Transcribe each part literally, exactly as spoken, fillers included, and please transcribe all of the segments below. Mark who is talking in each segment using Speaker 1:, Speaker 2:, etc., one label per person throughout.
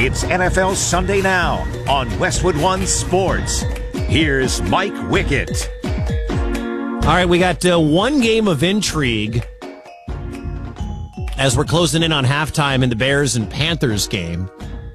Speaker 1: It's N F L Sunday Now on Westwood One Sports. Here's Mike Wickett.
Speaker 2: All right, we got uh, one game of intrigue as we're closing in on halftime in the Bears and Panthers game.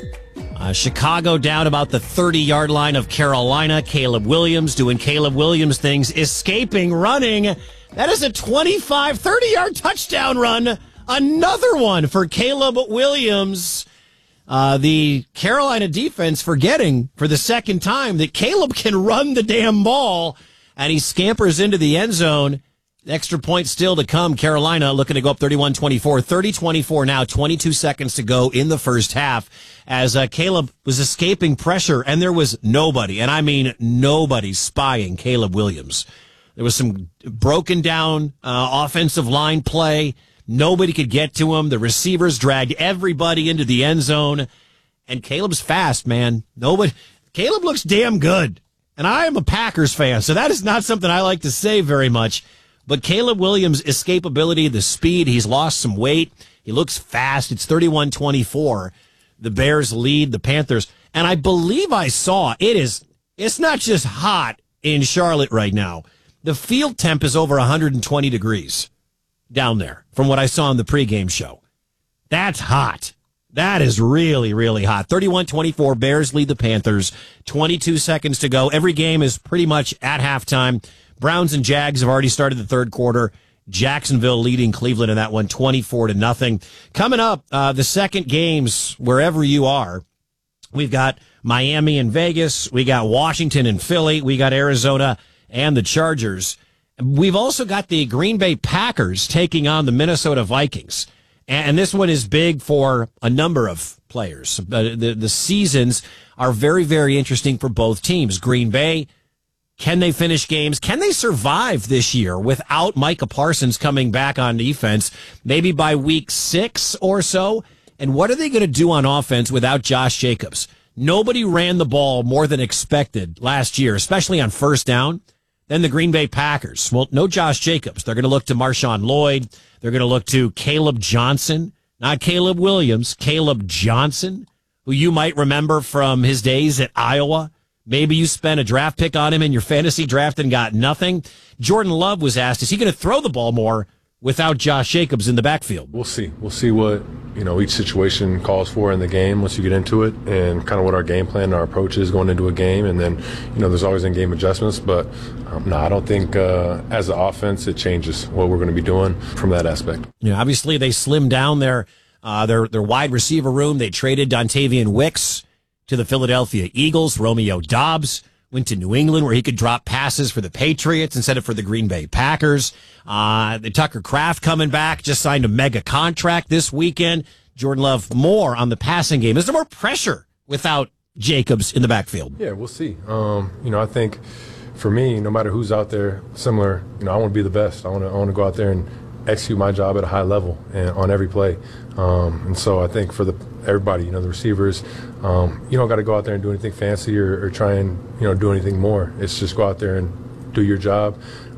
Speaker 2: Uh, Chicago down about the thirty-yard line of Carolina. Caleb Williams doing Caleb Williams things, escaping, running. That is a twenty-five, thirty-yard touchdown run. Another one for Caleb Williams. Uh, the Carolina defense forgetting for the second time that Caleb can run the damn ball, and he scampers into the end zone. Extra point still to come. Carolina looking to go up thirty-one twenty-four. thirty twenty-four now, twenty-two seconds to go in the first half as uh, Caleb was escaping pressure, and there was nobody, and I mean nobody, spying Caleb Williams. There was some broken down uh, offensive line play. Nobody could get to him. The receivers dragged everybody into the end zone, and Caleb's fast, man. Nobody. Caleb looks damn good, and I am a Packers fan, so that is not something I like to say very much. But Caleb Williams' escapability, the speed, he's lost some weight. He looks fast. It's thirty-one twenty-four. The Bears lead the Panthers. And I believe I saw it is, it's not just hot in Charlotte right now. The field temp is over one hundred twenty degrees down there from what I saw in the pregame show. That's hot. That is really, really hot. thirty-one twenty-four, Bears lead the Panthers. twenty-two seconds to go. Every game is pretty much at halftime. Browns and Jags have already started the third quarter. Jacksonville leading Cleveland in that one, twenty-four to nothing. Coming up, uh, the second games, wherever you are, we've got Miami and Vegas. We got Washington and Philly. We got Arizona and the Chargers. We've also got the Green Bay Packers taking on the Minnesota Vikings. And this one is big for a number of players. The, the, the seasons are very, very interesting for both teams. Green Bay, can they finish games? Can they survive this year without Micah Parsons coming back on defense, maybe by week six or so? And what are they going to do on offense without Josh Jacobs? Nobody ran the ball more than expected last year, especially on first down. Then the Green Bay Packers. Well, no Josh Jacobs. They're going to look to Marshawn Lloyd. They're going to look to Caleb Johnson, not Caleb Williams, Caleb Johnson, who you might remember from his days at Iowa. Maybe you spent a draft pick on him in your fantasy draft and got nothing. Jordan Love was asked, is he going to throw the ball more without Josh Jacobs in the backfield?
Speaker 3: We'll see. We'll see what, you know, each situation calls for in the game once you get into it, and kind of what our game plan, our approach is going into a game. And then, you know, there's always in-game adjustments. But, um, no, I don't think uh, as an offense it changes what we're going to be doing from that aspect.
Speaker 2: Yeah, obviously they slimmed down their, uh, their, their wide receiver room. They traded Dontavian Wicks to the Philadelphia Eagles. Romeo Doubs went to New England where he could drop passes for the Patriots instead of for the Green Bay Packers. Uh, the Tucker Kraft coming back, just signed a mega contract this weekend. Jordan Love more on the passing game. Is there more pressure without Jacobs in the backfield?
Speaker 3: Yeah, we'll see. Um, you know, I think for me, no matter who's out there, similar, you know, I want to be the best. I want to, I want to go out there and execute my job at a high level and on every play. Um, and so I think for the everybody, you know, the receivers, um, you don't got to go out there and do anything fancy or, or try and, you know, do anything more. It's just go out there and do your job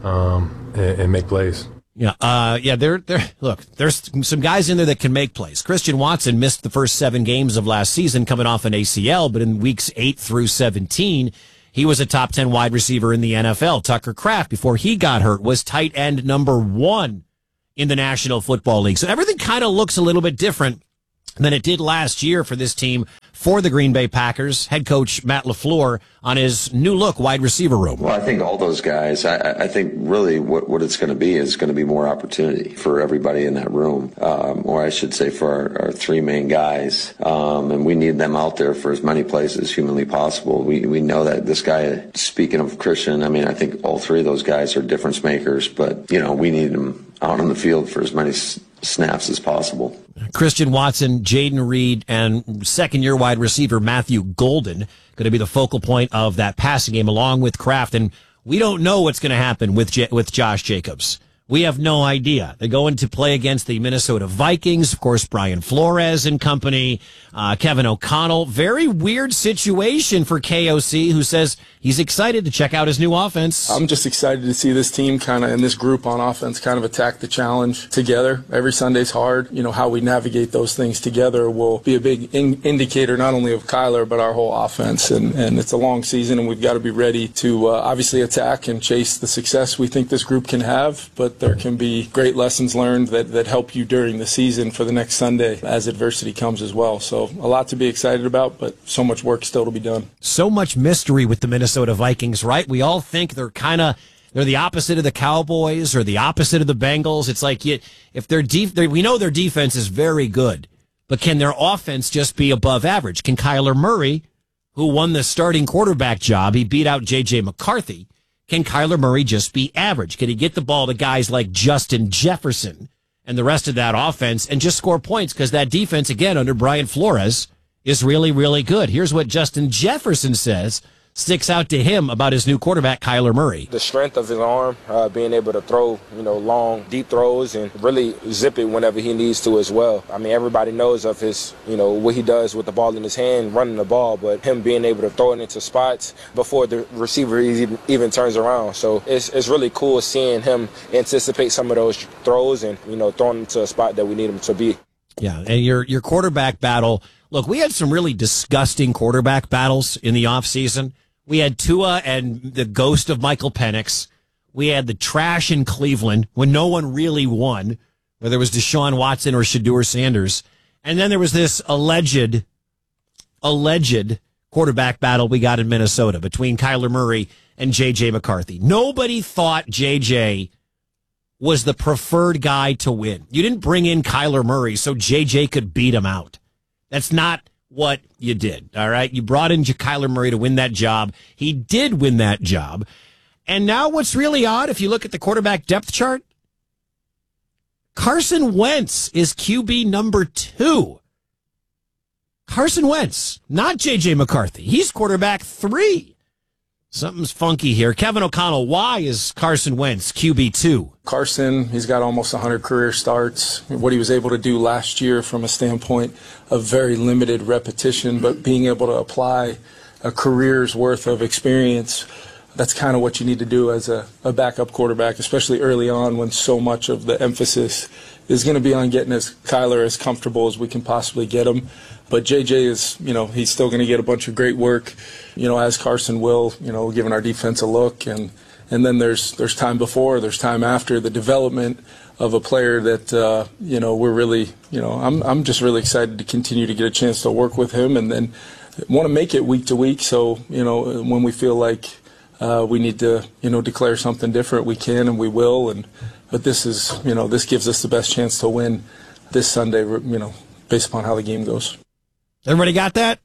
Speaker 3: um, and, and make plays.
Speaker 2: Yeah, uh, yeah. There, there. Look, there's some guys in there that can make plays. Christian Watson missed the first seven games of last season, coming off an A C L, but in weeks eight through seventeen, he was a top ten wide receiver in the N F L. Tucker Kraft, before he got hurt, was tight end number one in the National Football League. So everything kind of looks a little bit different than it did last year for this team, for the Green Bay Packers. Head coach Matt LaFleur on his new look wide receiver room.
Speaker 4: Well, I think all those guys, I, I think really what, what it's going to be is going to be more opportunity for everybody in that room, um, or I should say for our, our three main guys. Um, and we need them out there for as many plays as humanly possible. We, we know that this guy, speaking of Christian, I mean, I think all three of those guys are difference makers, but, you know, we need them out on the field for as many s- snaps as possible.
Speaker 2: Christian Watson, Jaden Reed, and second-year wide receiver Matthew Golden going to be the focal point of that passing game, along with Kraft. And we don't know what's going to happen with J- with Josh Jacobs. We have no idea. They're going to play against the Minnesota Vikings. Of course, Brian Flores and company, uh, Kevin O'Connell. Very weird situation for K O C, who says he's excited to check out his new offense.
Speaker 5: I'm just excited to see this team kind of, and this group on offense kind of attack the challenge together. Every Sunday's hard. You know, how we navigate those things together will be a big in- indicator not only of Kyler, but our whole offense. And, and it's a long season, and we've got to be ready to uh, obviously attack and chase the success we think this group can have. But there can be great lessons learned that, that help you during the season for the next Sunday as adversity comes as well. So a lot to be excited about, but so much work still to be done.
Speaker 2: So much mystery with the Minnesota Vikings, right? We all think they're kind of they're the opposite of the Cowboys or the opposite of the Bengals. It's like you, if they're def- they're, we know their defense is very good, but can their offense just be above average? Can Kyler Murray, who won the starting quarterback job, he beat out J J McCarthy, can Kyler Murray just be average? Can he get the ball to guys like Justin Jefferson and the rest of that offense and just score points? Because that defense, again, under Brian Flores, is really, really good. Here's what Justin Jefferson says sticks out to him about his new quarterback, Kyler Murray.
Speaker 6: The strength of his arm, uh, being able to throw, you know, long, deep throws and really zip it whenever he needs to as well. I mean, everybody knows of his, you know, what he does with the ball in his hand, running the ball, but him being able to throw it into spots before the receiver even, even turns around. So it's, it's really cool seeing him anticipate some of those throws and, you know, throwing them to a spot that we need him to be.
Speaker 2: Yeah, and your your quarterback battle, look, we had some really disgusting quarterback battles in the offseason. We had Tua and the ghost of Michael Penix. We had the trash in Cleveland when no one really won, whether it was Deshaun Watson or Shedeur Sanders. And then there was this alleged, alleged quarterback battle we got in Minnesota between Kyler Murray and J J McCarthy. Nobody thought J J was the preferred guy to win. You didn't bring in Kyler Murray so J J could beat him out. That's not what you did, all right? You brought in Kyler Murray to win that job. He did win that job. And now what's really odd, if you look at the quarterback depth chart, Carson Wentz is Q B number two. Carson Wentz, not J J McCarthy. He's quarterback three. Something's funky here. Kevin O'Connell, why is Carson Wentz Q B two?
Speaker 5: Carson, he's got almost one hundred career starts. What he was able to do last year from a standpoint of very limited repetition, but being able to apply a career's worth of experience, that's kind of what you need to do as a, a backup quarterback, especially early on when so much of the emphasis is going to be on getting as Kyler as comfortable as we can possibly get him. But J J is, you know, he's still going to get a bunch of great work, you know, as Carson will, you know, giving our defense a look. And, and then there's there's time before, there's time after, the development of a player that, uh, you know, we're really, you know, I'm I'm just really excited to continue to get a chance to work with him and then want to make it week to week. So, you know, when we feel like uh, we need to, you know, declare something different, we can and we will. And but this is, you know, this gives us the best chance to win this Sunday, you know, based upon how the game goes.
Speaker 2: Everybody got that?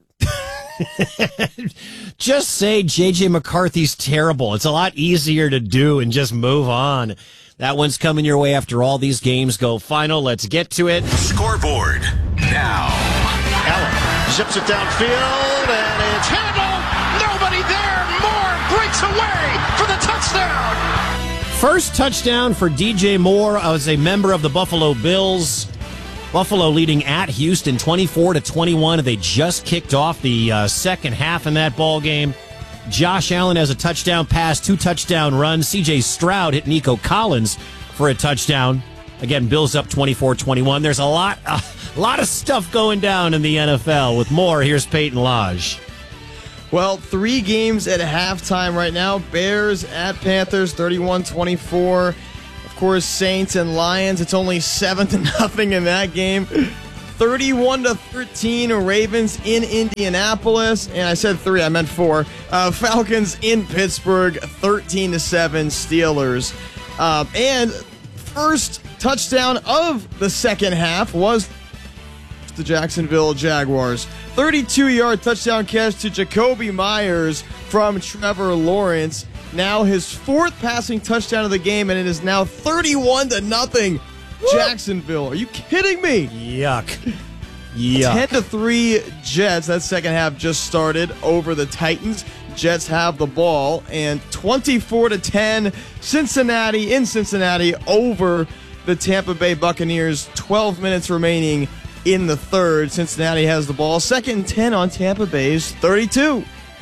Speaker 2: Just say J J McCarthy's terrible. It's a lot easier to do and just move on. That one's coming your way after all these games go final. Let's get to it.
Speaker 1: Scoreboard now.
Speaker 7: Allen zips it downfield, and it's handled. Nobody there. Moore breaks away for the touchdown.
Speaker 2: First touchdown for D J Moore as a member of the Buffalo Bills. Buffalo leading at Houston twenty-four to twenty-one. They just kicked off the uh, second half in that ball game. Josh Allen has a touchdown pass, two touchdown runs. C J Stroud hit Nico Collins for a touchdown. Again, Bills up twenty-four twenty-one. There's a lot, a lot of stuff going down in the N F L. With more, here's Peyton Lodge.
Speaker 8: Well, three games at halftime right now. Bears at Panthers, thirty-one twenty-four. Of course, Saints and Lions, it's only seven to nothing in that game. thirty-one to thirteen, Ravens in Indianapolis. And I said three, I meant four. Uh, Falcons in Pittsburgh, thirteen to seven, Steelers. Uh, and first touchdown of the second half was the Jacksonville Jaguars. thirty-two-yard touchdown catch to Jacoby Myers from Trevor Lawrence. Now his fourth passing touchdown of the game, and it is now thirty-one to nothing. Jacksonville. Are you kidding me?
Speaker 2: Yuck. Yuck.
Speaker 8: ten to three Jets. That second half just started over the Titans. Jets have the ball, and twenty-four to ten, Cincinnati in Cincinnati over the Tampa Bay Buccaneers. twelve minutes remaining in the third. Cincinnati has the ball. Second and ten on Tampa Bay's thirty-two.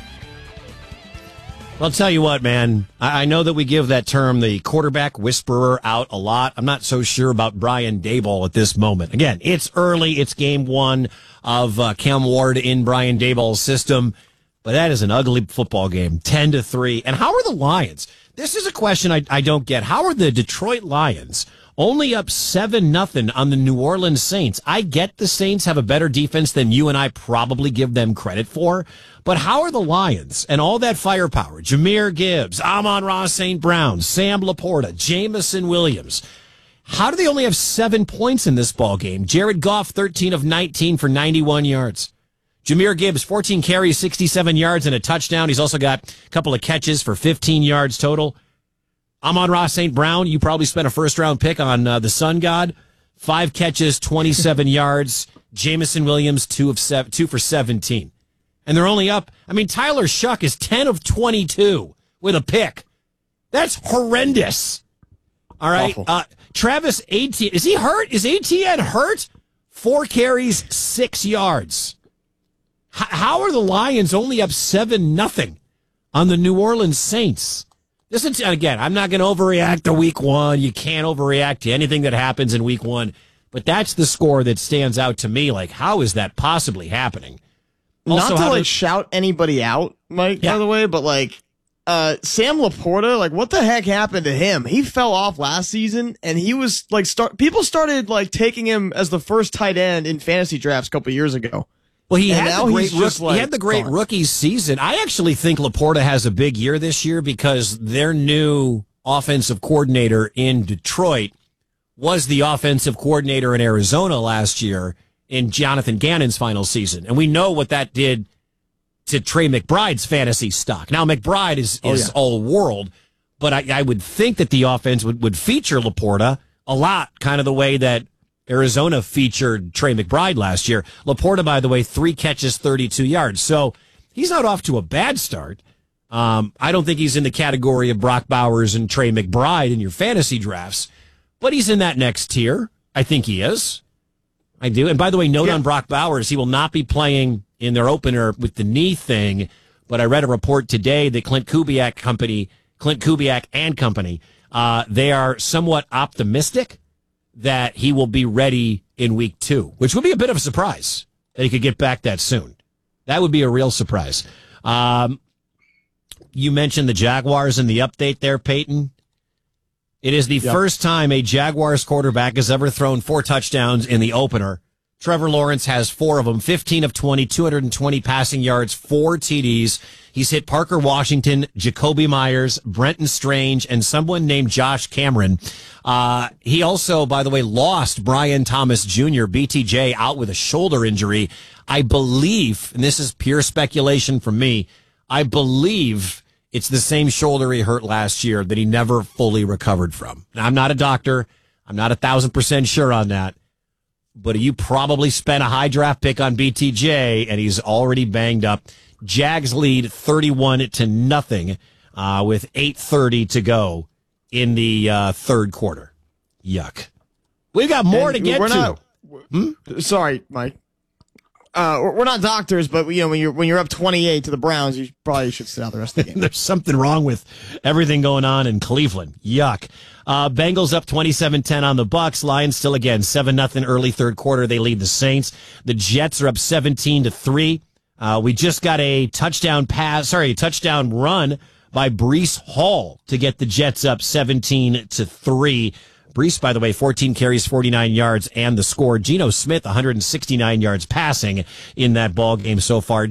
Speaker 2: Well, I'll tell you what, man. I, I know that we give that term the quarterback whisperer out a lot. I'm not so sure about Brian Daboll at this moment. Again, it's early. It's game one of uh, Cam Ward in Brian Daboll's system. But that is an ugly football game, ten to three. And how are the Lions? This is a question I, I don't get. How are the Detroit Lions only up seven nothing on the New Orleans Saints? I get the Saints have a better defense than you and I probably give them credit for. But how are the Lions and all that firepower? Jahmyr Gibbs, Amon-Ra Saint Brown, Sam Laporta, Jameson Williams. How do they only have seven points in this ball game? Jared Goff, thirteen of nineteen for ninety-one yards. Jahmyr Gibbs, fourteen carries, sixty-seven yards, and a touchdown. He's also got a couple of catches for fifteen yards total. Amon-Ra Saint Brown, you probably spent a first-round pick on uh, the Sun God. Five catches, twenty-seven yards. Jameson Williams, two of seven, two for seventeen. And they're only up. I mean, Tyler Shuck is ten of twenty-two with a pick. That's horrendous. All right. Uh, Travis Etienne, is he hurt? Is Etienne hurt? Four carries, six yards. H- how are the Lions only up seven nothing on the New Orleans Saints? This is, again, I'm not going to overreact to week one. You can't overreact to anything that happens in week one. But that's the score that stands out to me. Like, how is that possibly happening? Also,
Speaker 8: Not to, like,
Speaker 2: does,
Speaker 8: shout anybody out, Mike,
Speaker 2: yeah.
Speaker 8: by the way, but, like, uh, Sam Laporta, like, what the heck happened to him? He fell off last season, and he was, like, start. people started, like, taking him as the first tight end in fantasy drafts a couple years ago.
Speaker 2: Well, he
Speaker 8: and
Speaker 2: had, the great, rook,
Speaker 8: like,
Speaker 2: he had the great
Speaker 8: gone.
Speaker 2: rookie season. I actually think Laporta has a big year this year because their new offensive coordinator in Detroit was the offensive coordinator in Arizona last year in Jonathan Gannon's final season. And we know what that did to Trey McBride's fantasy stock. Now, McBride is, is oh, yeah. all world, but I, I would think that the offense would, would feature Laporta a lot, kind of the way that Arizona featured Trey McBride last year. Laporta, by the way, three catches, thirty-two yards. So he's not off to a bad start. Um, I don't think he's in the category of Brock Bowers and Trey McBride in your fantasy drafts, but he's in that next tier. I think he is. I do. And by the way, note yeah. on Brock Bowers, he will not be playing in their opener with the knee thing, but I read a report today that Clint Kubiak company, Clint Kubiak and company, uh, they are somewhat optimistic that he will be ready in week two, which would be a bit of a surprise that he could get back that soon. That would be a real surprise. Um, you mentioned the Jaguars in the update there, Peyton. It is the yep. first time a Jaguars quarterback has ever thrown four touchdowns in the opener. Trevor Lawrence has four of them, fifteen of twenty, two hundred twenty passing yards, four T Ds. He's hit Parker Washington, Jacoby Myers, Brenton Strange, and someone named Josh Cameron. Uh, he also, by the way, lost Brian Thomas Junior, B T J, out with a shoulder injury. I believe, and this is pure speculation from me, I believe it's the same shoulder he hurt last year that he never fully recovered from. Now, I'm not a doctor. I'm not a thousand percent sure on that. But you probably spent a high draft pick on B T J, and he's already banged up. Jags lead thirty-one to nothing uh, with eight thirty to go in the uh, third quarter. Yuck. We've got more and to get
Speaker 8: we're
Speaker 2: to.
Speaker 8: Not,
Speaker 2: hmm?
Speaker 8: Sorry, Mike. Uh, we're not doctors, but you know when you're when you're up twenty-eight to the Browns, you probably should sit out the rest of the game.
Speaker 2: There's something wrong with everything going on in Cleveland. Yuck. Uh, Bengals up twenty-seven ten on the Bucks. Lions still again seven nothing early third quarter. They lead the Saints. The Jets are up seventeen to three. Uh, we just got a touchdown pass, sorry, a touchdown run by Breece Hall to get the Jets up seventeen to three. Breece, by the way, fourteen carries, forty-nine yards, and the score. Geno Smith, one hundred sixty-nine yards passing in that ball game so far.